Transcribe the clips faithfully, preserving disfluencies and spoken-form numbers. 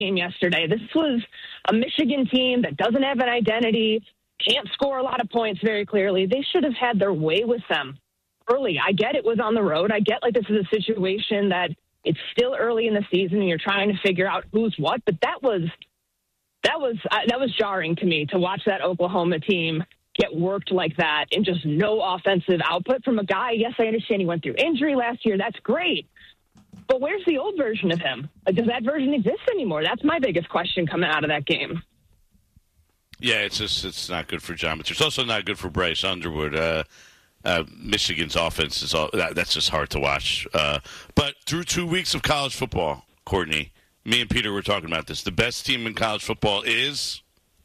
game yesterday. This was a Michigan team that doesn't have an identity, can't score a lot of points very clearly. They should have had their way with them early. I get it was on the road. I get like this is a situation that it's still early in the season and you're trying to figure out who's what, but that was that was uh, that was jarring to me to watch that Oklahoma team get worked like that and just no offensive output from a guy. Yes, I understand he went through injury last year. That's great. But where's the old version of him? Like, does that version exist anymore? That's my biggest question coming out of that game. Yeah, it's just it's not good for John, but it's also not good for Bryce Underwood. Uh, uh, Michigan's offense is all that, that's just hard to watch. Uh, but through two weeks of college football, Courtney, me and Peter were talking about this. The best team in college football is.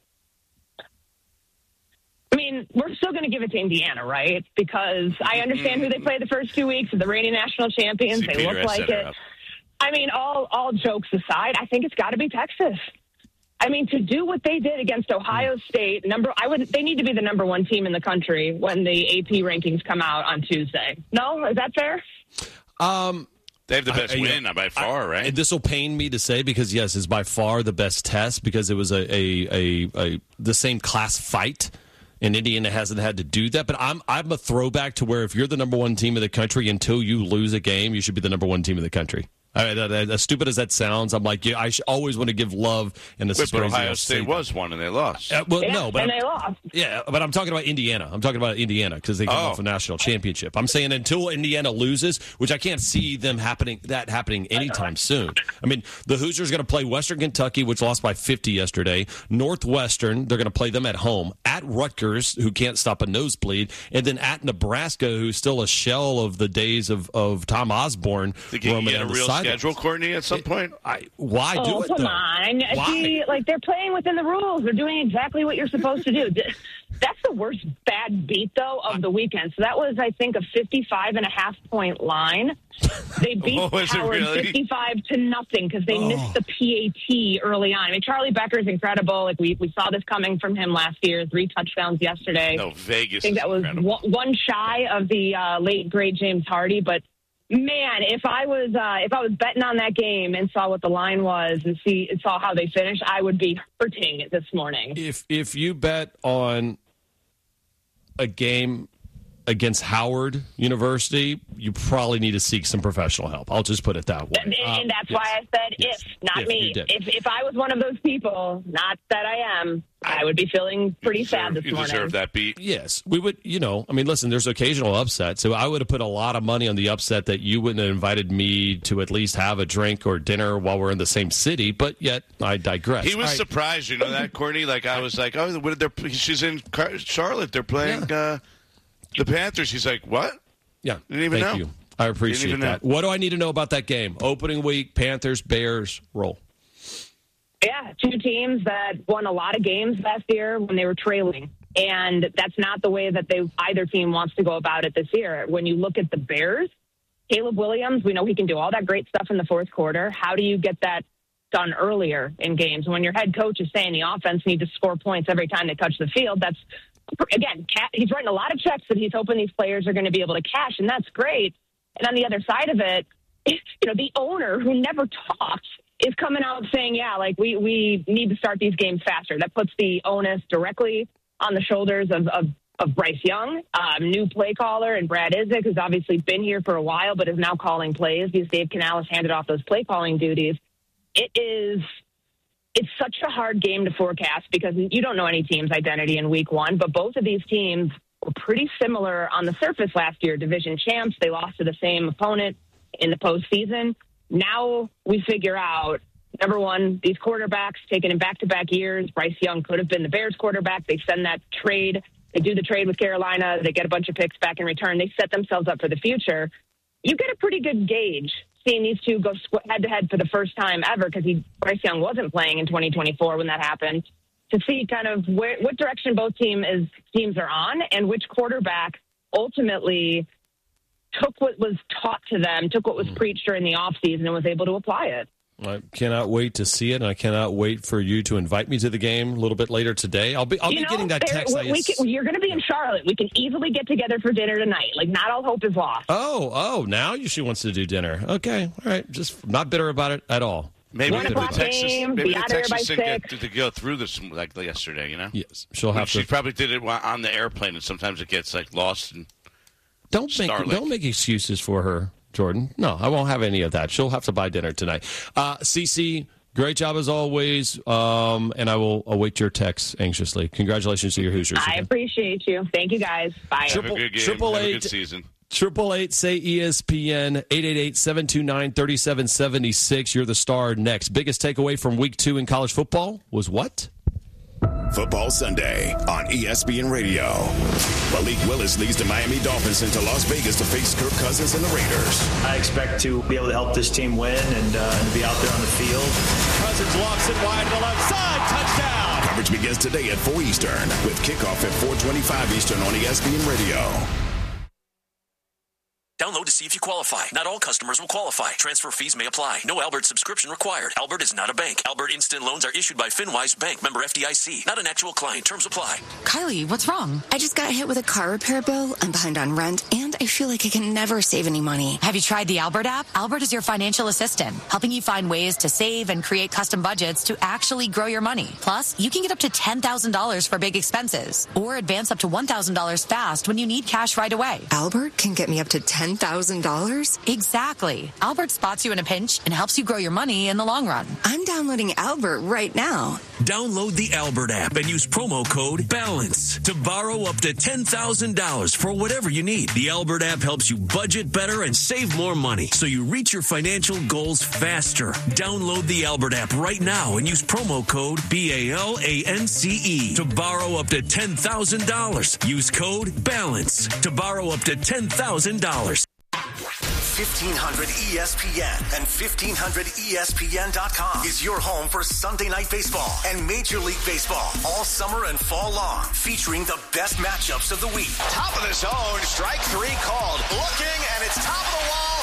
I mean, we're still going to give it to Indiana, right? Because I understand who they played the first two weeks, the reigning national champions. See, they Peter, look I like set her it. up. I mean, all all jokes aside, I think it's got to be Texas. I mean, to do what they did against Ohio State, number I would they need to be the number one team in the country when the A P rankings come out on Tuesday. No, is that fair? Um, They have the best I, I, win by far, I, right? This will pain me to say because yes, it's by far the best test because it was a a, a, a the same class fight. And Indiana hasn't had to do that, but I'm I'm a throwback to where if you're the number one team in the country until you lose a game, you should be the number one team in the country. I mean, as stupid as that sounds, I'm like, yeah, I should always want to give love and Wait, but Ohio State was one and they lost. Uh, well, Yeah, no, but and I'm, they lost. yeah, but I'm talking about Indiana. I'm talking about Indiana because they came Oh. off a national championship. I'm saying until Indiana loses, which I can't see them happening that happening anytime soon. I mean, the Hoosiers are going to play Western Kentucky, which lost by fifty yesterday. Northwestern, they're going to play them at home. At Rutgers, who can't stop a nosebleed, and then at Nebraska, who's still a shell of the days of, of Tom Osborne. Think you can roaming get a on the real sidelines. schedule, Courtney, at some point? I, why do Oh, it, come though? on. Why? See, like, they're playing within the rules. They're doing exactly what you're supposed to do. That's the worst bad beat, though, of the weekend. So that was, I think, a fifty-five and a half point line. They beat Oh, was it Howard really? fifty-five to nothing because they Oh. missed the P A T early on. I mean, Charlie Becker's incredible. Like, we, we saw this coming from him last year, three touchdowns yesterday. No, Vegas I think is that was incredible. one, one shy of the uh, late, great James Hardy, but man, if I was uh, if I was betting on that game and saw what the line was and see and saw how they finished, I would be hurting this morning. If if you bet on a game against Howard University, you probably need to seek some professional help. I'll just put it that way. And, Um, and that's yes. why I said Yes. if, not If me. you did. If if I was one of those people, not that I am, I would be feeling pretty You sad deserve- this you morning. deserve that beat. Yes, we would, you know, I mean, listen, there's occasional upset. So I would have put a lot of money on the upset that you wouldn't have invited me to at least have a drink or dinner while we're in the same city. But yet, I digress. He was All right. surprised, you know that, Courtney? Like, I was like, oh, what did they, she's in Car- Charlotte. They're playing uh, the Panthers. He's like, what? Yeah, Didn't even thank know. you. I appreciate even that. know. What do I need to know about that game? Opening week, Panthers, Bears, roll. Yeah, two teams that won a lot of games last year when they were trailing. And that's not the way that they either team wants to go about it this year. When you look at the Bears, Caleb Williams, we know he can do all that great stuff in the fourth quarter. How do you get that done earlier in games? When your head coach is saying the offense needs to score points every time they touch the field, that's, again, he's writing a lot of checks that he's hoping these players are going to be able to cash, and that's great. And on the other side of it, you know, the owner who never talks is coming out saying, yeah, like we, we need to start these games faster. That puts the onus directly on the shoulders of, of, of Bryce Young, um, new play caller, and Brad Isaac, who's obviously been here for a while but is now calling plays because Dave Canales handed off those play calling duties. It is it's such a hard game to forecast because you don't know any team's identity in week one, but both of these teams were pretty similar on the surface last year. Division champs, they lost to the same opponent in the postseason. Now we figure out, number one, these quarterbacks taken in back-to-back years. Bryce Young could have been the Bears quarterback. They send that trade. They do the trade with Carolina. They get a bunch of picks back in return. They set themselves up for the future. You get a pretty good gauge seeing these two go head-to-head for the first time ever because Bryce Young wasn't playing in twenty twenty-four when that happened, to see kind of where, what direction both team is, teams are on and which quarterback ultimately took what was taught to them, took what was preached during the offseason and was able to apply it. I cannot wait to see it, and I cannot wait for you to invite me to the game a little bit later today. I'll be I'll you be know, getting that there- text. we, we can, you're going to be in Charlotte. We can easily get together for dinner tonight. Like, not all hope is lost. Oh, oh, now she wants to do dinner. Okay, all right. Just not bitter about it at all. Maybe One the, o'clock Texas, game, maybe be the out there by Texas didn't six. get to, to go through this like yesterday, you know? Yes, she'll have she to. probably did it on the airplane, and sometimes it gets like lost. And Don't make Starlink. don't make excuses for her, Jordan. No, I won't have any of that. She'll have to buy dinner tonight. Uh, Cece, great job as always, um, and I will await your texts anxiously. Congratulations to your Hoosiers. I appreciate you. Thank you, guys. Bye. have a good game. Triple have a eight. good season. Triple eight say E S P N eight eight eight seven two nine thirty seven seventy six. You're the star next. Biggest takeaway from week two in college football was what? Football Sunday on E S P N Radio. Malik Willis leads the Miami Dolphins into Las Vegas to face Kirk Cousins and the Raiders. I expect to be able to help this team win and, uh, and be out there on the field. Cousins lofts it wide to the left side. Touchdown. Coverage begins today at four Eastern with kickoff at four twenty-five Eastern on E S P N Radio. Download to see if you qualify. Not all customers will qualify. Transfer fees may apply. No Albert subscription required. Albert is not a bank. Albert Instant Loans are issued by FinWise Bank, member F D I C. Not an actual client. Terms apply. Kylie, what's wrong? I just got hit with a car repair bill. I'm behind on rent, and I feel like I can never save any money. Have you tried the Albert app? Albert is your financial assistant, helping you find ways to save and create custom budgets to actually grow your money. Plus, you can get up to ten thousand dollars for big expenses, or advance up to one thousand dollars fast when you need cash right away. Albert can get me up to ten thousand dollars? Exactly. Albert spots you in a pinch and helps you grow your money in the long run. I'm downloading Albert right now. Download the Albert app and use promo code BALANCE to borrow up to ten thousand dollars for whatever you need. The Albert app helps you budget better and save more money so you reach your financial goals faster. Download the Albert app right now and use promo code B A L A N C E to borrow up to ten thousand dollars. Use code BALANCE to borrow up to ten thousand dollars. fifteen hundred E S P N and fifteen hundred E S P N dot com is your home for Sunday Night Baseball and Major League Baseball all summer and fall long, featuring the best matchups of the week. Top of the zone, strike three called. Looking, and it's top of the wall.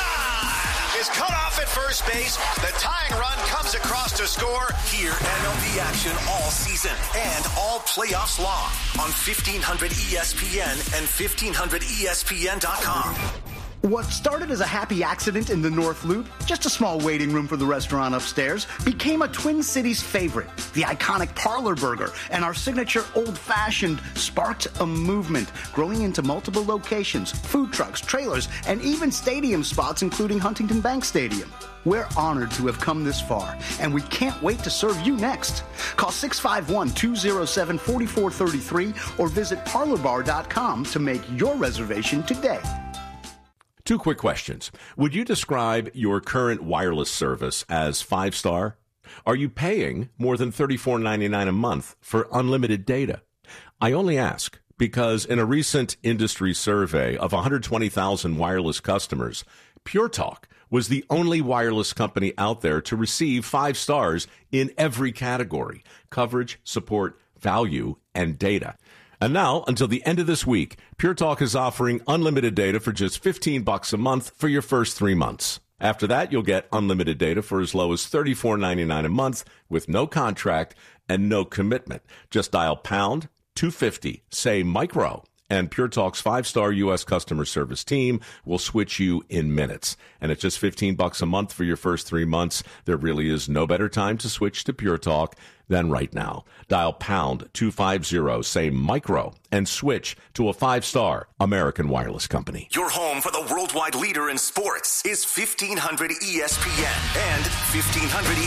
God is cut off at first base. The tying run comes across to score. Hear M L B action all season and all playoffs long on fifteen hundred E S P N and fifteen hundred E S P N dot com. What started as a happy accident in the North Loop, just a small waiting room for the restaurant upstairs, became a Twin Cities favorite. The iconic Parlor Burger and our signature old-fashioned sparked a movement, growing into multiple locations, food trucks, trailers, and even stadium spots, including Huntington Bank Stadium. We're honored to have come this far, and we can't wait to serve you next. Call six five one, two oh seven, four four three three or visit parlor bar dot com to make your reservation today. Two quick questions. Would you describe your current wireless service as five-star? Are you paying more than thirty-four ninety-nine a month for unlimited data? I only ask because in a recent industry survey of one hundred twenty thousand wireless customers, Pure Talk was the only wireless company out there to receive five stars in every category: coverage, support, value, and data. And now, until the end of this week, Pure Talk is offering unlimited data for just fifteen bucks a month for your first three months. After that, you'll get unlimited data for as low as thirty-four ninety-nine a month with no contract and no commitment. Just dial pound two fifty, say micro, and Pure Talk's five-star U S customer service team will switch you in minutes. And at just fifteen bucks a month for your first three months, there really is no better time to switch to Pure Talk than right now. Dial pound two fifty, say micro, and switch to a five-star American wireless company. Your home for the worldwide leader in sports is fifteen hundred E S P N and fifteen hundred